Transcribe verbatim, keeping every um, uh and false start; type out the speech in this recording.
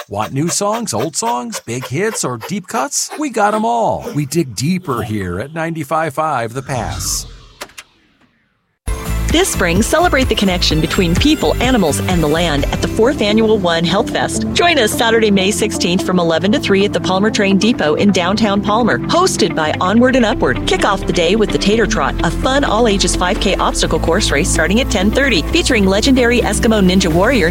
Want new songs, old songs, big hits, or deep cuts? We got them all. We dig deeper here at ninety-five point five The Pass. This spring, celebrate the connection between people, animals, and the land at the fourth Annual One Health Fest. Join us Saturday, May sixteenth from eleven to three at the Palmer Train Depot in downtown Palmer. Hosted by Onward and Upward. Kick off the day with the Tater Trot, a fun all-ages five K obstacle course race starting at ten thirty, featuring legendary Eskimo Ninja Warrior